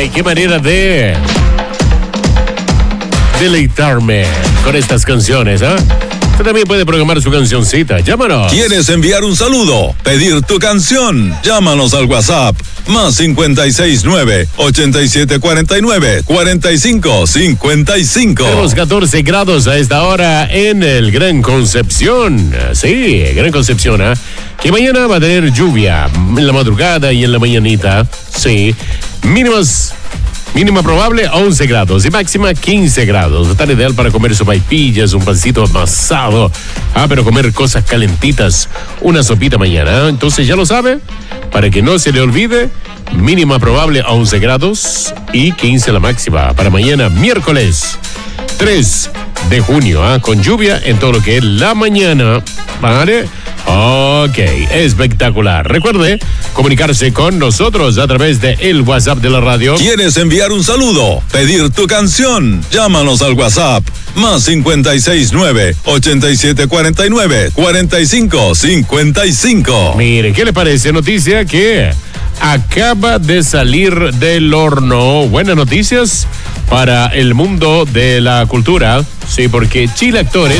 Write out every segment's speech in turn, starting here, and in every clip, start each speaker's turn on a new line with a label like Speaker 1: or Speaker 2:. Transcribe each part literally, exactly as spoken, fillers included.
Speaker 1: qué manera de deleitarme con estas canciones, ¿eh? Usted también puede programar su cancioncita. Llámanos.
Speaker 2: ¿Quieres enviar un saludo? ¿Pedir tu canción? Llámanos al WhatsApp. Más cincuenta y seis nueve, ochenta y siete cuarenta y nueve, cuarenta y cinco cincuenta y cinco.
Speaker 1: Tenemos catorce grados a esta hora en el Gran Concepción. Sí, Gran Concepción, ¿eh? Que mañana va a tener lluvia en la madrugada y en la mañanita. Sí. Mínimas. Mínima probable once grados y máxima quince grados. Tan ideal para comer sopaipillas, un pancito amasado. Ah, pero comer cosas calentitas. Una sopita mañana. Entonces ya lo sabe. Para que no se le olvide, mínima probable once grados y quince la máxima. Para mañana, miércoles tres de junio, ¿ah? Con lluvia en todo lo que es la mañana. ¿Vale? Ok, espectacular. Recuerde comunicarse con nosotros a través de el WhatsApp de la radio.
Speaker 2: ¿Quieres enviar un saludo? ¿Pedir tu canción? Llámanos al WhatsApp. Más cincuenta y seis nueve, ochenta y siete cuarenta y nueve, cuarenta y cinco cincuenta y cinco.
Speaker 1: Mire, ¿qué le parece? Noticia que acaba de salir del horno. Buenas noticias para el mundo de la cultura. Sí, porque Chile Actores...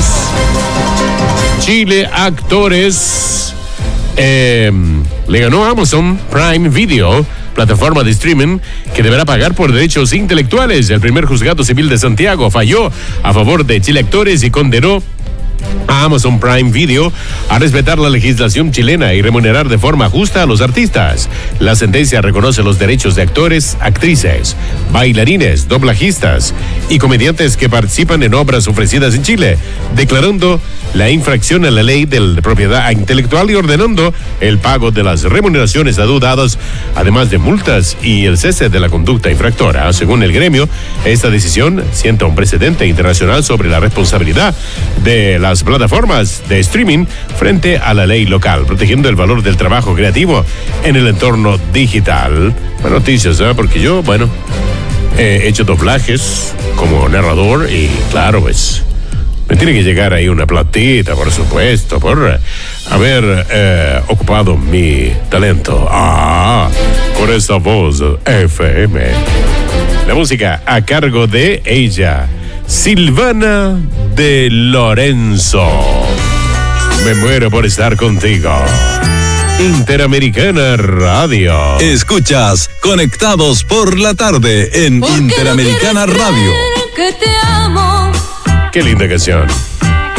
Speaker 1: Chile Actores eh, le ganó a Amazon Prime Video, plataforma de streaming que deberá pagar por derechos intelectuales. El primer juzgado civil de Santiago falló a favor de Chile Actores y condenó a Amazon Prime Video a respetar la legislación chilena y remunerar de forma justa a los artistas. La sentencia reconoce los derechos de actores, actrices, bailarines, doblajistas y comediantes que participan en obras ofrecidas en Chile, declarando la infracción a la ley de la propiedad intelectual y ordenando el pago de las remuneraciones adeudadas, además de multas y el cese de la conducta infractora. Según el gremio, esta decisión sienta un precedente internacional sobre la responsabilidad de las plataformas de streaming frente a la ley local, protegiendo el valor del trabajo creativo en el entorno digital. Buenas noticias, ¿eh? Porque yo, bueno, he hecho doblajes como narrador y claro, pues me tiene que llegar ahí una platita, por supuesto, por haber eh, ocupado mi talento. Ah, con esa voz F M. La música a cargo de ella, Silvana de Lorenzo. Me muero por estar contigo. Interamericana Radio.
Speaker 2: Escuchas Conectados por la Tarde en Interamericana Radio.
Speaker 3: Que te amo.
Speaker 1: Qué linda canción.